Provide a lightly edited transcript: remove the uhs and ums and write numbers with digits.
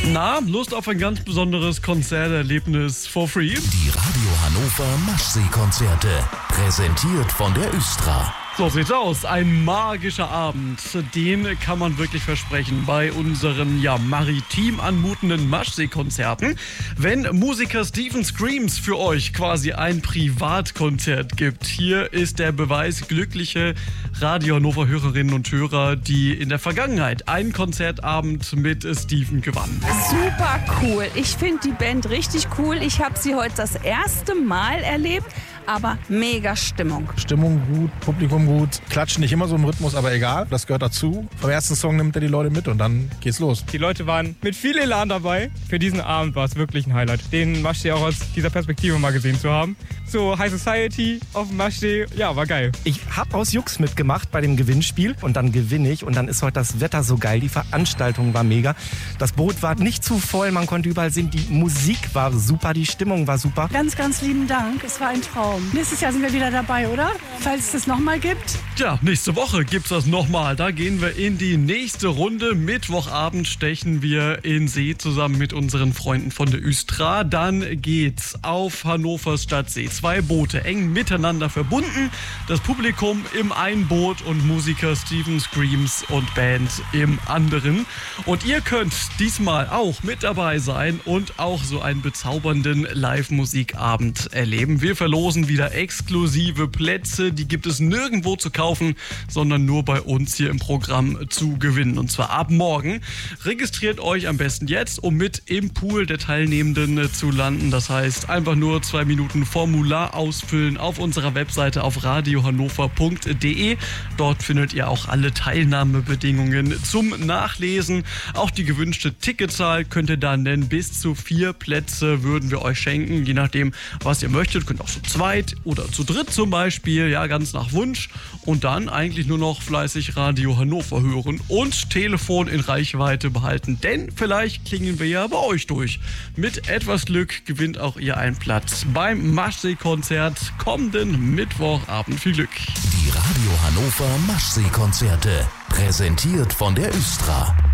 Na, Lust auf ein ganz besonderes Konzerterlebnis for free? Die Radio Hannover Maschsee-Konzerte, präsentiert von der Östra. So sieht's aus. Ein magischer Abend. Den kann man wirklich versprechen bei unseren maritim anmutenden Maschsee-Konzerten. Wenn Musiker Stephen Screams für euch quasi ein Privatkonzert gibt. Hier ist der Beweis: glückliche Radio Hannover Hörerinnen und Hörer, die in der Vergangenheit einen Konzertabend mit Stephen gewannen. Super cool. Ich finde die Band richtig cool. Ich habe sie heute das erste Mal erlebt. Aber mega Stimmung. Stimmung gut, Publikum gut. Klatschen nicht immer so im Rhythmus, aber egal, das gehört dazu. Beim ersten Song nimmt er die Leute mit und dann geht's los. Die Leute waren mit viel Elan dabei. Für diesen Abend war es wirklich ein Highlight, den Maschsee auch aus dieser Perspektive mal gesehen zu haben. So High Society auf dem Maschsee, ja, war geil. Ich habe aus Jux mitgemacht bei dem Gewinnspiel und dann gewinne ich und dann ist heute das Wetter so geil, die Veranstaltung war mega. Das Boot war nicht zu voll, man konnte überall sehen, die Musik war super, die Stimmung war super. Ganz, ganz lieben Dank, es war ein Traum. Nächstes Jahr sind wir wieder dabei, oder? Falls es das nochmal gibt. Ja, nächste Woche gibt's das nochmal. Da gehen wir in die nächste Runde. Mittwochabend stechen wir in See zusammen mit unseren Freunden von der Östra. Dann geht's auf Hannovers Stadtsee. 2 Boote eng miteinander verbunden. Das Publikum im einen Boot und Musiker Stephen Screams und Band im anderen. Und ihr könnt diesmal auch mit dabei sein und auch so einen bezaubernden Live-Musikabend erleben. Wir verlosen wieder exklusive Plätze. Die gibt es nirgendwo zu kaufen, sondern nur bei uns hier im Programm zu gewinnen. Und zwar ab morgen. Registriert euch am besten jetzt, um mit im Pool der Teilnehmenden zu landen. Das heißt, einfach nur 2 Minuten Formular ausfüllen auf unserer Webseite auf radiohannover.de. Dort findet ihr auch alle Teilnahmebedingungen zum Nachlesen. Auch die gewünschte Ticketzahl könnt ihr da nennen. Bis zu 4 Plätze würden wir euch schenken, je nachdem, was ihr möchtet. Könnt auch zu zweit oder zu dritt zum Beispiel, ja, ganz nach Wunsch. Und dann eigentlich nur noch fleißig Radio Hannover hören und Telefon in Reichweite behalten. Denn vielleicht klingen wir ja bei euch durch. Mit etwas Glück gewinnt auch ihr einen Platz beim Maschsee-Konzert kommenden Mittwochabend. Viel Glück. Die Radio Hannover Maschsee-Konzerte, präsentiert von der Östra.